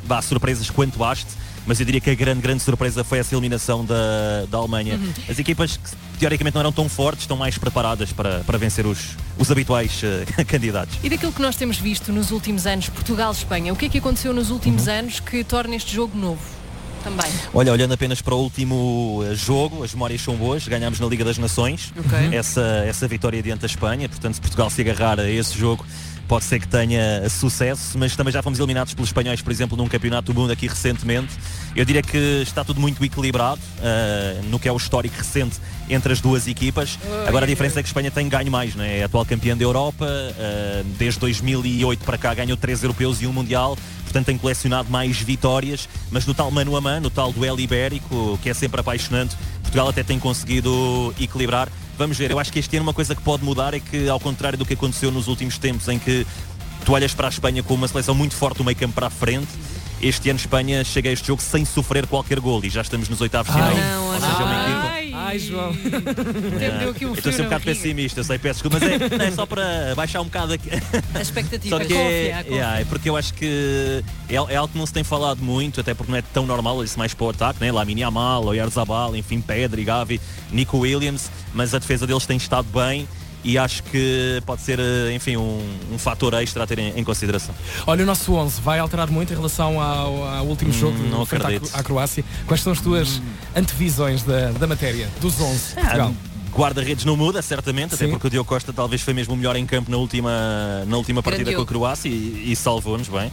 surpresas quanto haste, mas eu diria que a grande surpresa foi essa eliminação da Alemanha. As equipas que teoricamente não eram tão fortes estão mais preparadas para vencer os habituais candidatos. E daquilo que nós temos visto nos últimos anos, Portugal-Espanha, o que é que aconteceu nos últimos anos que torna este jogo novo? Também. Olha, olhando apenas para o último jogo, as memórias são boas, ganhámos na Liga das Nações, essa vitória diante da Espanha, portanto se Portugal se agarrar a esse jogo pode ser que tenha sucesso, mas também já fomos eliminados pelos espanhóis, por exemplo, num campeonato do mundo aqui recentemente. Eu diria que está tudo muito equilibrado no que é o histórico recente entre as duas equipas. Agora a diferença é que a Espanha tem ganho mais, não é? É a atual campeã da Europa, desde 2008 para cá ganhou 3 europeus e 1 mundial, portanto tem colecionado mais vitórias, mas no tal mano a mano, no tal duelo ibérico, que é sempre apaixonante, Portugal até tem conseguido equilibrar. Vamos ver, eu acho que este ano uma coisa que pode mudar é que, ao contrário do que aconteceu nos últimos tempos, em que tu olhas para a Espanha com uma seleção muito forte do meio campo para a frente, este ano Espanha chega a este jogo sem sofrer qualquer gol e já estamos nos oitavos de final. Ai, João. Eu estou a ser um bocado pessimista, sei, peço desculpa, mas é só para baixar um bocado aqui. A expectativa, só que é porque eu acho que é algo que não se tem falado muito, até porque não é tão normal, olha-se mais para o ataque, né? Lamine Yamal, Oyarzabal, enfim, Pedri, Gavi, Nico Williams, mas a defesa deles tem estado bem. E acho que pode ser, enfim, um fator extra a ter em consideração. Olha, o nosso 11 vai alterar muito em relação ao último jogo frente à Croácia. Quais são as tuas antevisões da matéria, dos 11 de Portugal? Guarda-redes não muda, certamente, até porque o Diogo Costa talvez foi mesmo o melhor em campo na última partida com a Croácia e salvou-nos bem.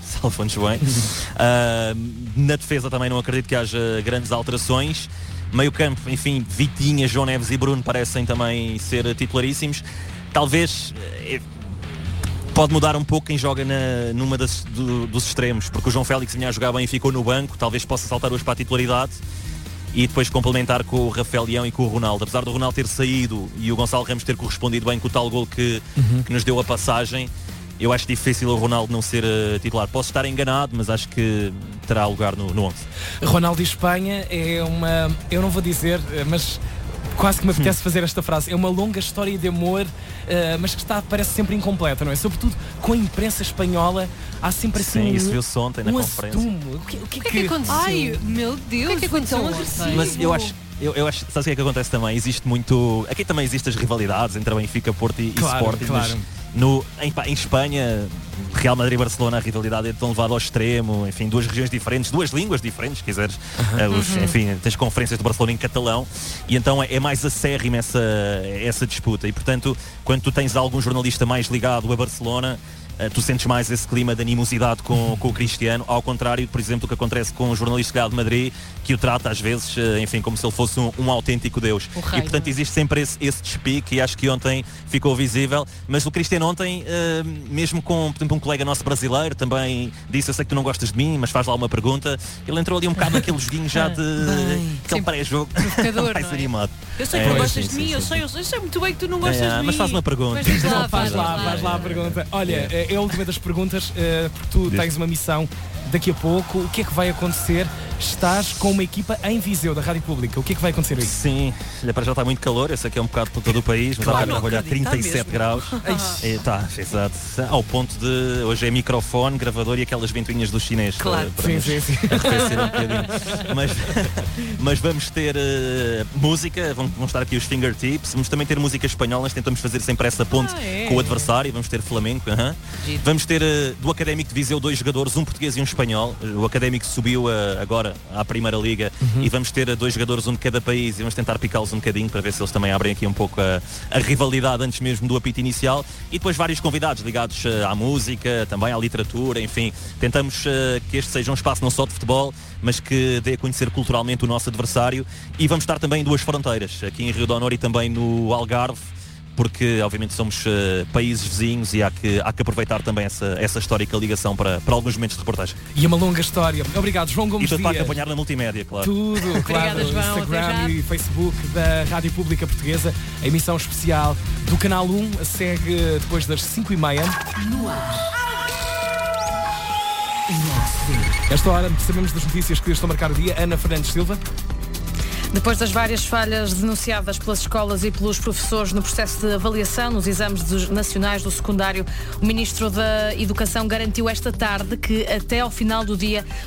Na defesa também não acredito que haja grandes alterações. Meio campo, enfim, Vitinha, João Neves e Bruno parecem também ser titularíssimos. Talvez pode mudar um pouco quem joga numa dos extremos, porque o João Félix vinha a jogar bem e ficou no banco, talvez possa saltar hoje para a titularidade e depois complementar com o Rafael Leão e com o Ronaldo. Apesar do Ronaldo ter saído e o Gonçalo Ramos ter correspondido bem com o tal gol que nos deu a passagem, eu acho difícil o Ronaldo não ser titular. Posso estar enganado, mas acho que terá lugar no 11. Ronaldo e Espanha é uma, eu não vou dizer, mas quase que me apetece fazer esta frase, é uma longa história de amor, mas que parece sempre incompleta, não é? Sobretudo com a imprensa espanhola, há sempre assim isso viu-se ontem na conferência. O que é que aconteceu? Ai, meu Deus, o que é que aconteceu? Mas eu acho, sabes o que é que acontece também? Existe muito, aqui também existem as rivalidades entre Benfica, Porto e Sporting, mas em Espanha, Real Madrid e Barcelona, a rivalidade é tão levada ao extremo, enfim, duas regiões diferentes, duas línguas diferentes, se quiseres. Enfim, tens conferências de Barcelona em catalão e então é mais acérrima essa disputa e, portanto, quando tu tens algum jornalista mais ligado a Barcelona, tu sentes mais esse clima de animosidade com o Cristiano, ao contrário, por exemplo, do que acontece com o jornalista ligado de Madrid, que o trata às vezes, enfim, como se ele fosse um autêntico Deus. E portanto existe sempre esse despique e acho que ontem ficou visível, mas o Cristiano ontem, mesmo com, por exemplo, um colega nosso brasileiro, também disse, eu sei que tu não gostas de mim, mas faz lá uma pergunta, ele entrou ali um bocado naquele joguinho já de aquele pré-jogo mais animado. Eu sei que não gostas de mim, eu sei muito bem que tu não gostas de mim. Mas faz uma pergunta. Faz lá a pergunta. Olha, é a última das perguntas, porque tu tens uma missão daqui a pouco. O que é que vai acontecer? Estás com uma equipa em Viseu, da Rádio Pública. O que é que vai acontecer aí? Sim, para já está muito calor, eu sei que é um bocado por todo o país, mas claro, a olhar 37 graus. Está, exato. Ao ponto de, hoje é microfone, gravador e aquelas ventoinhas do chinês. Claro, para sim. arrefecer um bocadinho. Mas vamos ter música, vão estar aqui os fingertips, vamos também ter música espanhola, nós tentamos fazer sempre essa ponte com o adversário, vamos ter flamenco. Vamos ter do Académico de Viseu 2 jogadores, um português e um espanhol. O Académico subiu agora à Primeira Liga e vamos ter 2 jogadores, um de cada país, e vamos tentar picá-los um bocadinho para ver se eles também abrem aqui um pouco a rivalidade antes mesmo do apito inicial. E depois vários convidados ligados à música, também à literatura, enfim. Tentamos que este seja um espaço não só de futebol, mas que dê a conhecer culturalmente o nosso adversário. E vamos estar também em 2 fronteiras, aqui em Rio de Honor e também no Algarve, porque obviamente somos países vizinhos e há que aproveitar também essa histórica ligação para alguns momentos de reportagem. E uma longa história. Obrigado, João Gomes Dias. E tudo para Dias. acompanhar na multimédia, claro. Tudo, claro. Obrigada, Instagram e Facebook da Rádio Pública Portuguesa. A emissão especial do Canal 1 segue depois das 5h30. No ar. Esta hora sabemos das notícias que estão a marcar o dia. Ana Fernandes Silva. Depois das várias falhas denunciadas pelas escolas e pelos professores no processo de avaliação nos exames nacionais do secundário, o Ministro da Educação garantiu esta tarde que até ao final do dia